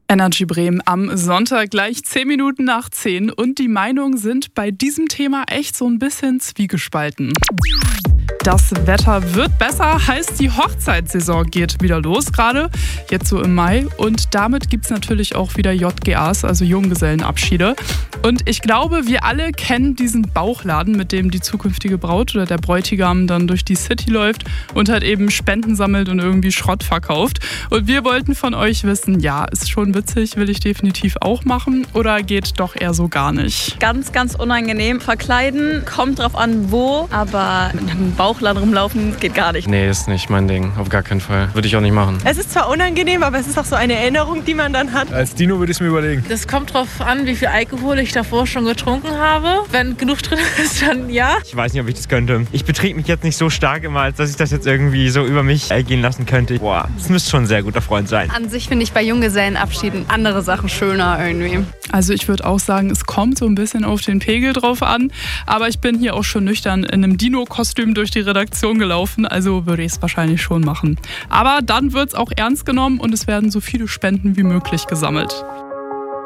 Energy Bremen am Sonntag gleich 10 Minuten nach 10 und die Meinungen sind bei diesem Thema echt so ein bisschen zwiegespalten. Das Wetter wird besser, heißt die Hochzeitssaison geht wieder los, gerade jetzt so im Mai. Und damit gibt es natürlich auch wieder JGAs, also Junggesellenabschiede. Und ich glaube, wir alle kennen diesen Bauchladen, mit dem die zukünftige Braut oder der Bräutigam dann durch die City läuft und halt eben Spenden sammelt und irgendwie Schrott verkauft. Und wir wollten von euch wissen, ja, ist schon witzig, will ich definitiv auch machen oder geht doch eher so gar nicht? Ganz, ganz unangenehm. Verkleiden, kommt drauf an wo, aber mit einem Bauchladen rumlaufen geht gar nicht. Nee, ist nicht mein Ding, auf gar keinen Fall. Würde ich auch nicht machen. Es ist zwar unangenehm, aber es ist auch so eine Erinnerung, die man dann hat. Als Dino würde ich es mir überlegen. Das kommt drauf an, wie viel Alkohol ich davor schon getrunken habe. Wenn genug drin ist, dann ja. Ich weiß nicht, ob ich das könnte. Ich betrieb mich jetzt nicht so stark immer, als dass ich das jetzt irgendwie so über mich ergehen lassen könnte. Boah, das müsste schon ein sehr guter Freund sein. An sich finde ich bei Junggesellenabschieden andere Sachen schöner irgendwie. Also ich würde auch sagen, es kommt so ein bisschen auf den Pegel drauf an. Aber ich bin hier auch schon nüchtern in einem Dino-Kostüm durch die Redaktion gelaufen. Also würde ich es wahrscheinlich schon machen. Aber dann wird es auch ernst genommen und es werden so viele Spenden wie möglich gesammelt.